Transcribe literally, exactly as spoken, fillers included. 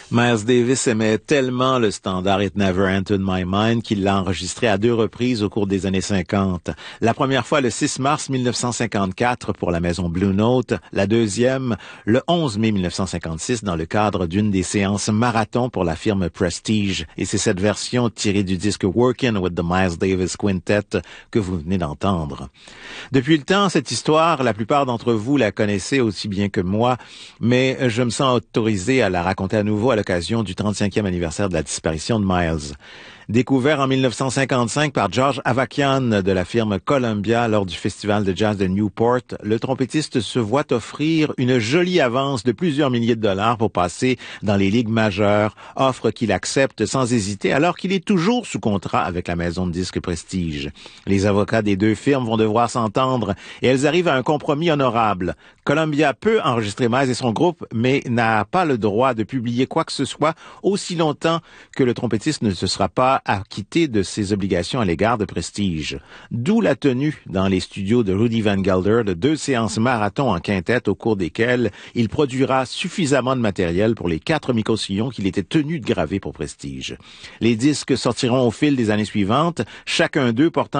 Miles Davis aimait tellement le standard It Never Entered My Mind qu'il l'a enregistré à deux reprises au cours des années cinquante. La première fois le six mars mille neuf cent cinquante-quatre pour la maison Blue Note, la deuxième le onze mai mille neuf cent cinquante-six dans le cadre d'une des séances marathon pour la firme Prestige. Et c'est cette version tirée du disque Workin' with the Miles Davis Quintet que vous venez d'entendre. Depuis le temps, cette histoire, la plupart d'entre vous la connaissez aussi bien que moi, mais je me sens autorisé à la raconter à nouveau à l'occasion du trente-cinquième anniversaire de la disparition de Miles. Découvert en mille neuf cent cinquante-cinq par George Avakian de la firme Columbia lors du festival de jazz de Newport, le trompettiste se voit offrir une jolie avance de plusieurs milliers de dollars pour passer dans les ligues majeures, offre qu'il accepte sans hésiter alors qu'il est toujours sous contrat avec la maison de disques Prestige. Les avocats des deux firmes vont devoir s'entendre et elles arrivent à un compromis honorable. Columbia peut enregistrer Miles et son groupe, mais n'a pas le droit de publier quoi que ce soit aussi longtemps que le trompettiste ne se sera pas acquitté de ses obligations à l'égard de Prestige. D'où la tenue dans les studios de Rudy Van Gelder de deux séances marathon en quintette au cours desquelles il produira suffisamment de matériel pour les quatre microsillons qu'il était tenu de graver pour Prestige. Les disques sortiront au fil des années suivantes, chacun d'eux portant